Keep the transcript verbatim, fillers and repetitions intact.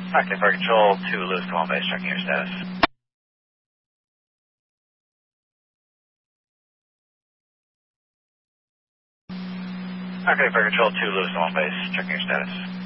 Okay, for control two, Lewis, come on base, checking your status. Okay, for control two, Lewis, come on base, checking your status.